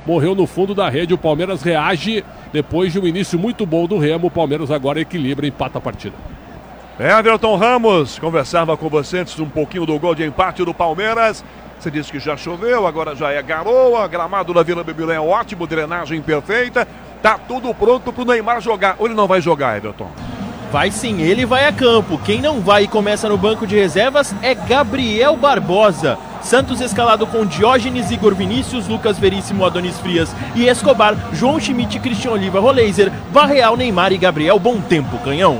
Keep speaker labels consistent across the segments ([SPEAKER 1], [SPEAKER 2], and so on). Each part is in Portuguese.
[SPEAKER 1] morreu no fundo da rede. O Palmeiras reage depois de um início muito bom do Remo. O Palmeiras agora equilibra e empata a partida.
[SPEAKER 2] Everton Ramos conversava com você antes um pouquinho do gol de empate do Palmeiras. Você disse que já choveu, agora já é garoa. Gramado da Vila Belmiro é ótimo, drenagem perfeita. Tá tudo pronto pro Neymar jogar. Ou ele não vai jogar, Everton?
[SPEAKER 3] Vai sim, ele vai a campo. Quem não vai e começa no banco de reservas é Gabriel Barbosa. Santos escalado com Diógenes, Igor Vinícius, Lucas Veríssimo, Adonis Frias e Escobar, João Schmidt, Cristian Oliva, Roleiser, Varreal, Neymar e Gabriel Bom Tempo, Canhão.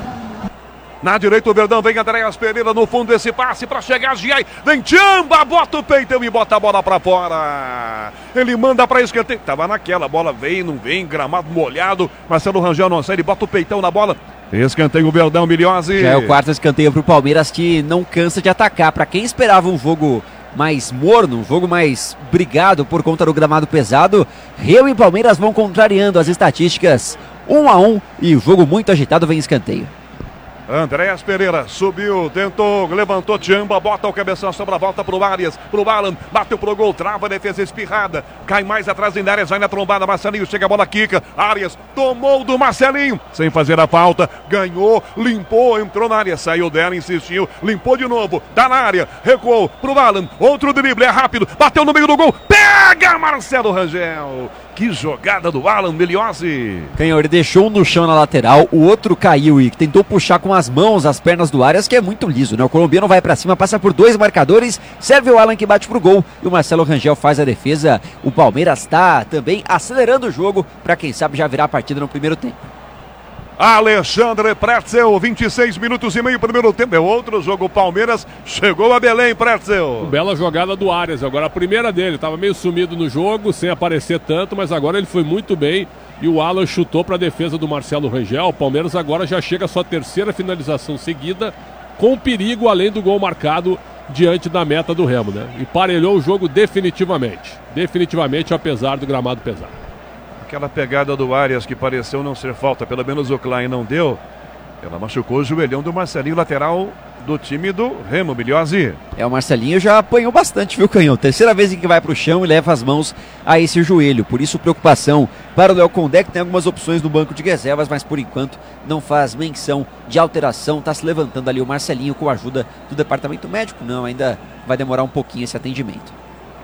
[SPEAKER 2] Na direita o Verdão, vem Andréas Pereira no fundo, esse passe para chegar, Giai, vem Tchamba, bota o peitão e bota a bola para fora. Ele manda para escanteio, tava naquela, bola vem, não vem, gramado molhado, Marcelo Rangel não sai, ele bota o peitão na bola. Escanteio o Verdão, Miliose.
[SPEAKER 4] Já é o quarto escanteio pro Palmeiras, que não cansa de atacar. Para quem esperava um jogo mais morno, um jogo mais brigado por conta do gramado pesado, Remo e Palmeiras vão contrariando as estatísticas 1-1 e o jogo muito agitado, vem escanteio.
[SPEAKER 2] Andréas Pereira subiu, tentou, levantou Tchamba, bota o cabeção, sobra a volta pro Arias, pro Alan, bateu pro gol, trava a defesa espirrada, cai mais atrás em Arias, vai na trombada, Marcelinho, chega a bola, quica, Arias tomou do Marcelinho, sem fazer a falta, ganhou, limpou, entrou na área, saiu dela, insistiu, limpou de novo, tá na área, recuou pro Alan, outro drible, é rápido, bateu no meio do gol, pega Marcelo Rangel. Que jogada do Alan, Miliose.
[SPEAKER 4] Canhão, ele deixou um no chão na lateral, o outro caiu e tentou puxar com as mãos as pernas do Arias, que é muito liso, né? O colombiano vai pra cima, passa por dois marcadores, serve o Alan que bate pro gol e o Marcelo Rangel faz a defesa. O Palmeiras tá também acelerando o jogo pra quem sabe já virar a partida no primeiro tempo.
[SPEAKER 2] Alexandre Pretzel, 26 minutos e meio, primeiro tempo. É outro jogo, Palmeiras chegou a Belém, Pretzel.
[SPEAKER 1] Bela jogada do Arias, agora a primeira dele, estava meio sumido no jogo, sem aparecer tanto, mas agora ele foi muito bem e o Alan chutou para a defesa do Marcelo Rangel. O Palmeiras agora já chega à sua terceira finalização seguida, com perigo além do gol marcado diante da meta do Remo, né? Emparelhou o jogo definitivamente, apesar do gramado pesado.
[SPEAKER 2] Aquela pegada do Arias que pareceu não ser falta, pelo menos o Klein não deu. Ela machucou o joelhão do Marcelinho, lateral do time do Remo, Miliose.
[SPEAKER 4] O Marcelinho já apanhou bastante, viu, Canhão? Terceira vez em que vai pro chão e leva as mãos a esse joelho. Por isso, preocupação para o Léo Condé, que tem algumas opções no banco de reservas, mas por enquanto não faz menção de alteração. Tá se levantando ali o Marcelinho com a ajuda do departamento médico. Não, ainda vai demorar um pouquinho esse atendimento.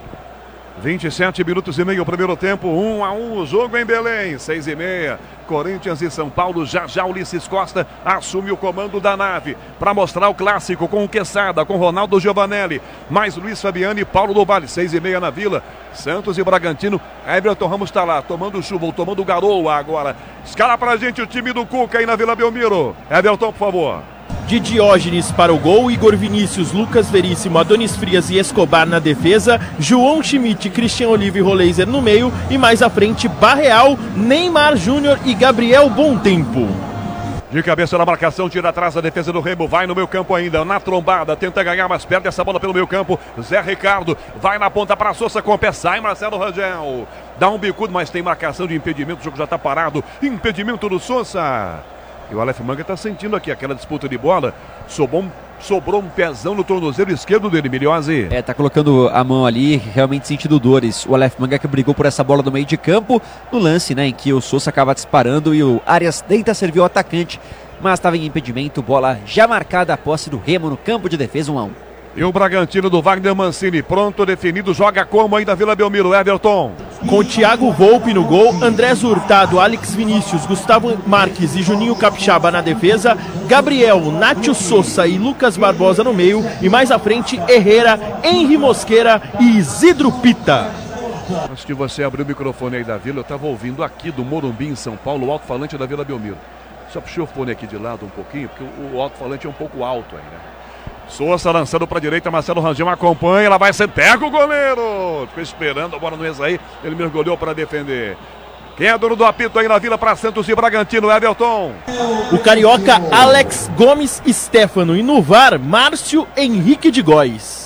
[SPEAKER 2] 27 minutos e meio, primeiro tempo, 1-1, o jogo em Belém, 6:30, Corinthians e São Paulo, já Ulisses Costa assume o comando da nave, para mostrar o clássico com o Quesada, com Ronaldo Giovanelli, mais Luiz Fabiano e Paulo do Vale, 6:30 na Vila, Santos e Bragantino, Everton Ramos está lá, tomando chuva, ou tomando garoa agora, escala pra gente o time do Cuca aí na Vila Belmiro, Everton, por favor.
[SPEAKER 3] De Diógenes para o gol, Igor Vinícius, Lucas Veríssimo, Adonis Frias e Escobar na defesa, João Schmidt, Cristian Oliva e Roleiser no meio e mais à frente Varreal, Neymar Júnior e Gabriel Bom Tempo.
[SPEAKER 2] De cabeça na marcação, tira atrás a defesa do Remo, vai no meio campo ainda, na trombada, tenta ganhar, mas perde essa bola pelo meio campo, Zé Ricardo, vai na ponta para a Sousa, com o pé, sai Marcelo Rangel, dá um bicudo, mas tem marcação de impedimento, o jogo já está parado, impedimento do Sousa. E o Aleph Manga está sentindo aqui aquela disputa de bola. Sobrou um pezão no tornozelo esquerdo dele, Miliose.
[SPEAKER 4] Tá colocando a mão ali, realmente sentindo dores. O Aleph Manga que brigou por essa bola no meio de campo, no lance, né, em que o Sousa acaba disparando e o Arias tenta servir o atacante, mas estava em impedimento, bola já marcada a posse do Remo no campo de defesa, 1-1.
[SPEAKER 2] E o Bragantino do Wagner Mancini, pronto, definido, joga como aí da Vila Belmiro, Everton.
[SPEAKER 3] Com Thiago Volpe no gol, Andrés Hurtado, Alex Vinícius, Gustavo Marques e Juninho Capixaba na defesa, Gabriel, Nátio Sousa e Lucas Barbosa no meio e mais à frente Herrera, Henry Mosqueira e Isidro Pita.
[SPEAKER 2] Acho que você abriu o microfone aí da Vila, eu estava ouvindo aqui do Morumbi em São Paulo, o alto-falante da Vila Belmiro. Só puxei o fone aqui de lado um pouquinho, porque o alto-falante é um pouco alto aí, né? Sousa lançando para a direita, Marcelo Rangel acompanha, ela vai ser, pega o goleiro, ficou esperando, a bola não ia sair, ele mergulhou para defender. Quem é dono do apito aí na Vila para Santos e Bragantino, Everton?
[SPEAKER 3] O carioca Alex Gomes Stefano e no VAR, Márcio Henrique de Góes.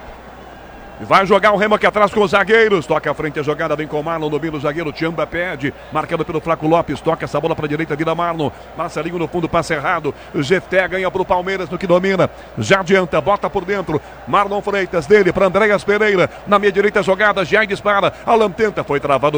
[SPEAKER 2] Vai jogar o Remo aqui atrás com os zagueiros. Toca à frente a jogada, vem com o Marlon, domina o zagueiro, Tchamba pede, marcado pelo Flaco Lopes, toca essa bola para a direita, vira Marlon, Marcelinho no fundo, passe errado, GT ganha para o Palmeiras no que domina, já adianta, bota por dentro, Marlon Freitas dele para Andréas Pereira, na minha direita jogada, já dispara, Alan tenta, foi travado.